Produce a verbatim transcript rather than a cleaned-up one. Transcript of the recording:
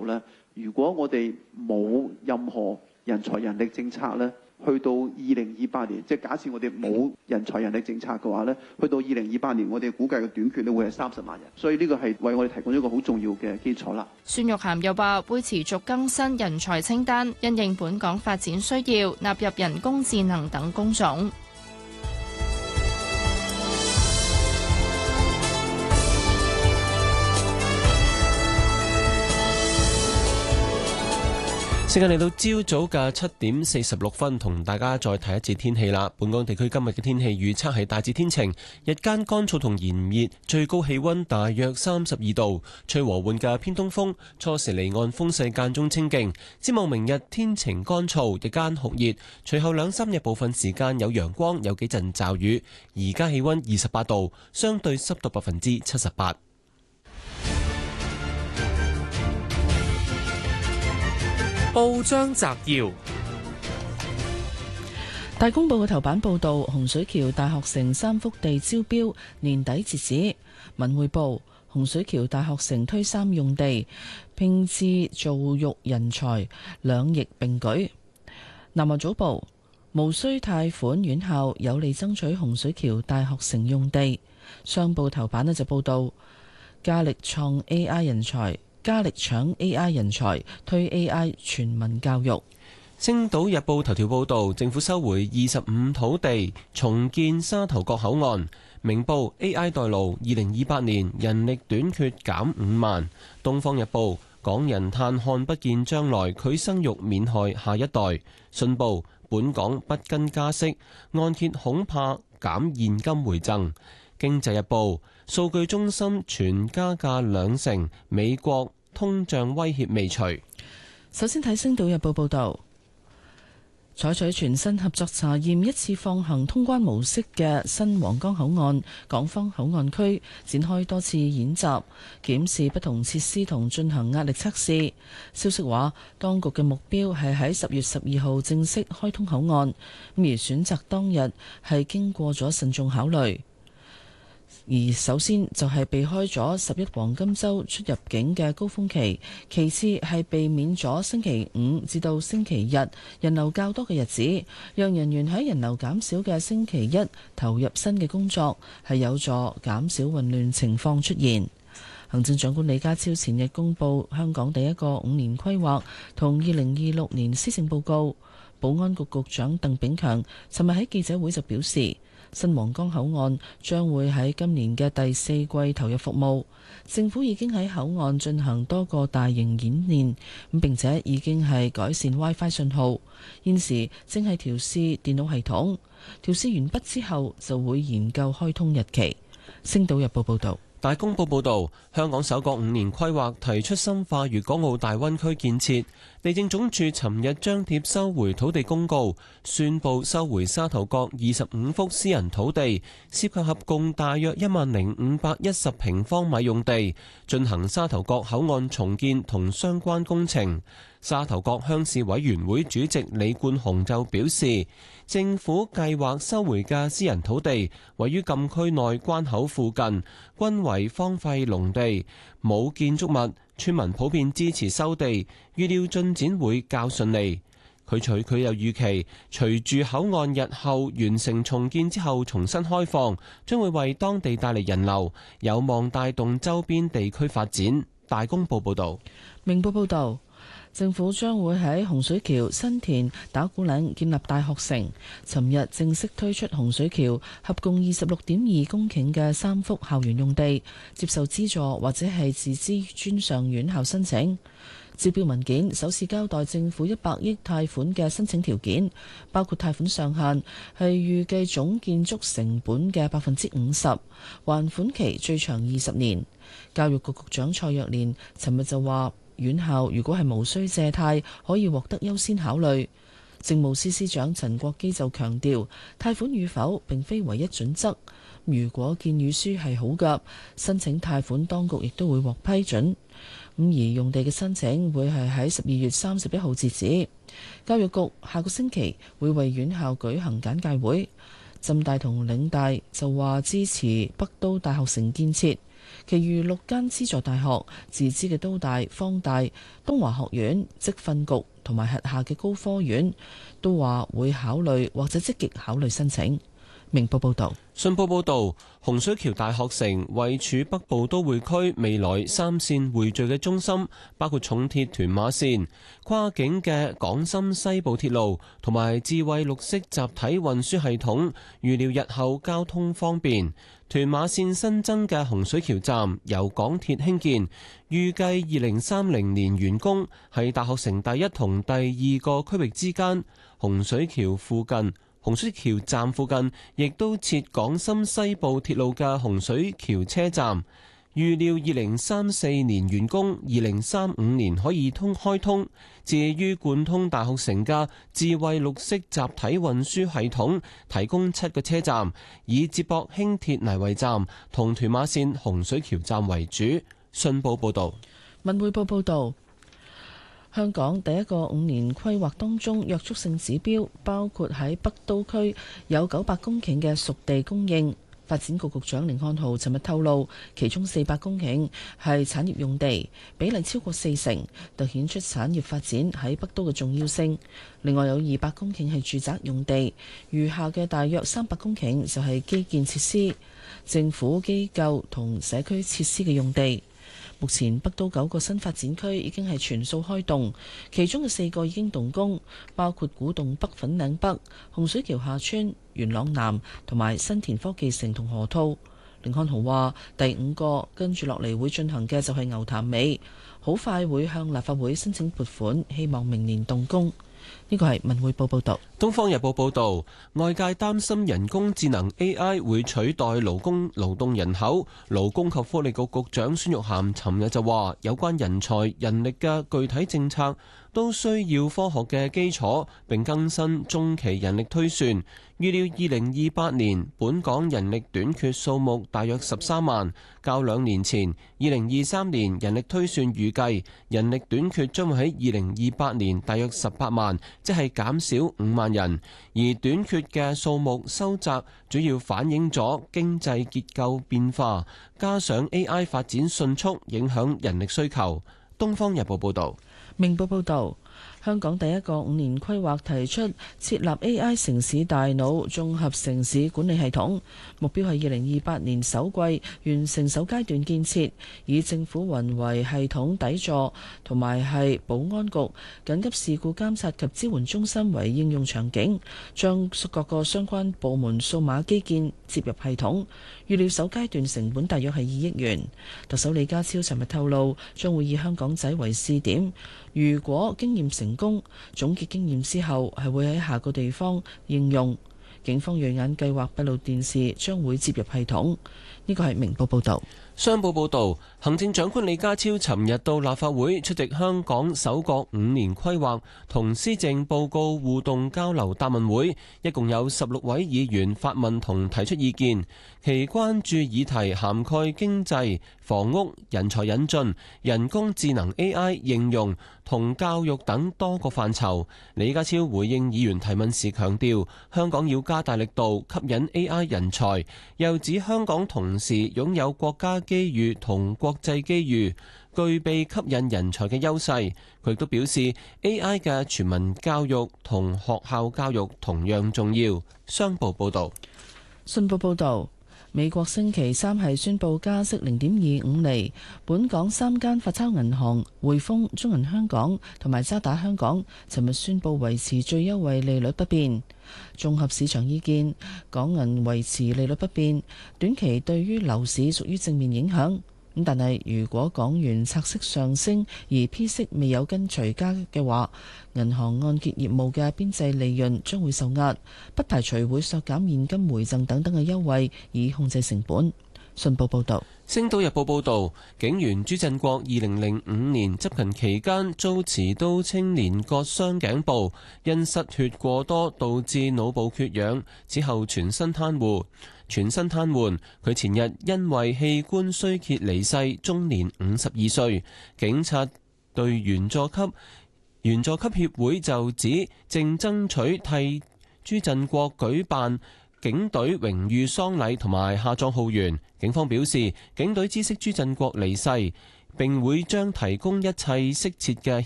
咧，如果我哋冇任何人才人力政策咧，去到二零二八年，即係假設我哋冇人才人力政策嘅話咧，去到二零二八年，我哋估計嘅短缺咧會係三十萬人，所以呢個係為我哋提供一個好重要嘅基礎啦。 孫玉菡又話會持續更新人才清單，因應本港發展需要，納入人工智能等工種。 時間嚟到朝早嘅七點四十六分，同大家再睇一節天氣啦。本港地區今日嘅天氣預測係大致天晴，日間乾燥同炎熱，最高氣溫大約三十二度，吹和緩嘅偏東風，初時離岸風勢間中清勁。展望明日天晴乾燥，日間酷熱，隨後兩三日部分時間有陽光，有幾陣驟雨。而家氣溫二十八度，相對濕度百分之七十八。 報章摘要： 大公報嘅頭版報道，洪水橋大學城三幅地招標，年底截止。文匯報：洪水橋大學城推三用地，拼置造育人才，兩翼並舉。南華早報：無需貸款院校有利爭取洪水橋大學城用地。商報頭版呢就報道，加力創 A I 人才。加力搶 A I 人才，推 A I 全民教育。 星島日報頭條報道，政府收回二十五土地，重建沙頭角口岸。明報 A I 代勞，二零二八年人力短缺減五萬。東方日報，港人嘆看不見將來，拒生育免害下一代。信報，本港不跟加息，按揭恐怕減現金回贈。經濟日報，數據中心全加價兩成，美國通脹威脅未除。 首先睇《星島日報》報道，採取全新合作查驗一次放行通關模式嘅新皇崗口岸港方口岸區展開多次演習，檢視不同設施同進行壓力測試。消息話，當局嘅目標係喺十月十二號正式開通口岸，而選擇當日係經過咗慎重考慮。而首先就係避開咗十一黃金週出入境嘅高峰期，其次係避免咗星期五至到星期日人流較多嘅日子，讓人員喺人流減少嘅星期一投入新嘅工作，係有助減少混亂情況出現。行政長官李家超前日公布香港第一個五年規劃同二零二六年施政報告，保安局局長鄧炳強尋日喺記者會就表示，新皇崗口岸將會喺今年嘅第四季投入服務，政府已經喺口岸進行多個大型演練，咁並且已經係改善 WiFi 信號，現時正係調試電腦系統，調試完畢之後就會研究開通日期。星島日報報道。 大公報報導，香港首個五年規劃提出深化粵港澳大灣區建設。地政總署尋日張貼收回土地公告，宣布收回沙頭角二十五幅私人土地，涉及合共大約一萬零五百一十平方米用地，進行沙頭角口岸重建同相關工程。沙頭角鄉事委員會主席李冠雄就表示，政府計劃收回嘅私人土地位於禁區內關口附近，均為荒廢農地，冇建築物，村民普遍支持收地，預料進展會較順利。佢取佢又預期，隨住口岸日後完成重建之後重新開放，將會為當地帶嚟人流，有望帶動周邊地區發展。大公報報道。 明報報道。政府將會喺洪水橋、新田、打鼓嶺建立大學城。尋日正式推出洪水橋合共二十六點二公頃嘅三幅校園用地，接受資助或者係自資專上院校申請。招標文件首次交代政府一百億貸款嘅申請條件，包括貸款上限係預計總建築成本嘅百分之五十，還款期最長二十年。教育局局長蔡若蓮尋日就話，院校如果係無需借貸，可以獲得優先考慮。政務司司長陳國基就強調，貸款與否並非唯一準則。如果建議書係好嘅，申請貸款當局亦都會獲批准。咁而用地嘅申請會係喺十二月三十一號截止。教育局下個星期會為院校舉行簡介會。浸大同嶺大就話支持北都大學城建設。 其餘六間資助大學、自資嘅都大、科大、東華學院、職訓局同埋轄下嘅高科院都話會考慮或者積極考慮申請。明報報道。 信報報導，洪水橋大學城位處北部都會區未來三線匯聚嘅中心，包括重鐵屯馬線、跨境嘅港深西部鐵路同埋智慧綠色集體運輸系統，預料日後交通方便。屯馬線新增嘅洪水橋站由港鐵興建，預計二零三零年完工，係大學城第一同第二個區域之間。洪水橋附近洪水橋站附近亦都設港深西部鐵路嘅洪水橋車站，預料二零三四年完工，二零三五年可以通開通。至於貫通大學城嘅智慧綠色集體運輸系統，提供七個車站，以接駁輕鐵泥圍站同屯馬線洪水橋站為主。信報報道。 文匯報報道。香港第一個五年規劃當中，約束性指標包括喺北都區有九百公頃嘅熟地供應。發展局局長甯漢豪尋日透露，其中四百公頃係產業用地，比例超過四成，凸顯出產業發展喺北都嘅重要性。另外有二百公頃係住宅用地，餘下嘅大約三百公頃就係基建設施、政府機構同社區設施嘅用地。目前北都九個新發展區已經係全數開動，其中嘅四個已經動工，包括古洞北、粉嶺北、洪水橋下村、元朗南同埋新田科技城同河套。甯漢豪話：第五個跟住落嚟會進行嘅就係牛潭尾，好快會向立法會申請撥款，希望明年動工。呢個係文匯報報導。 《東方日報》報導，外界擔心人工智能 A I 會取代勞工勞動人口。勞工及福利局局長孫玉菡尋日就話，有關人才人力嘅具體政策都需要科學嘅基礎，並更新中期人力推算。預料二零二八年本港人力短缺數目大約十三萬，較兩年前二零二三年人力推算預計人力短缺將會喺二零二八年大約十八萬，即係減少五萬人。而短缺嘅數目收窄，主要反映咗經濟結構變化，加上 A I 發展迅速，影響人力需求。《東方日報》報導。 明報報導。香港第一個五年規劃提出設立 A I 城市大腦綜合城市管理系統，目標係二零二八年首季完成首階段建設，以政府雲為系統底座，同埋係保安局緊急事故監察及支援中心為應用場景，將各個相關部門數碼基建接入系統。預料首階段成本大約係二億元。特首李家超尋日透露，將會以香港仔為試點，如果經驗成功，總結經驗之後係會喺下個地方應用。警方銳眼計劃閉路電視將會接入系統。呢個係明報報導。 商報報導，行政長官李家超尋日到立法會出席香港首個五年規劃同施政報告互動交流答問會，一共有十六位議員發問同提出意見，其關注議題涵蓋經濟、房屋、人才引進、人工智能 A I 應用同教育等多個範疇。李家超回應議員提問時強調，香港要加大力度吸引 A I 人才，又指香港同時擁有國家機遇同國際機遇，具備吸引人才嘅優勢。佢亦都表示 A I 嘅全民教育同學校教育同樣重要。商報報導。 信報報導，美國星期三係宣布加息零點二五厘，本港三間發鈔銀行匯豐、中銀香港同埋渣打香港尋日宣布維持最優惠利率不變。綜合市場意見，港銀維持利率不變，短期對於樓市屬於正面影響。咁但係如果港元拆息上升而 P 息未有跟隨加嘅話，銀行按揭業務嘅邊際利潤將會受壓，不排除會削減現金回贈等等嘅優惠，以控制成本。信報報導。 《星島日報》報導，警員朱振國二零零五年執勤期間遭持刀青年割雙頸部，因失血過多導致腦部缺氧，此後全身癱瘓。全身癱瘓，佢前日因為器官衰竭離世，終年五十二歲。警察隊員佐級員佐級協會就指，正爭取替朱振國舉辦警隊榮譽喪禮同埋下葬浩園。警方表示，警隊知悉朱振國離世，並會將提供一切適切嘅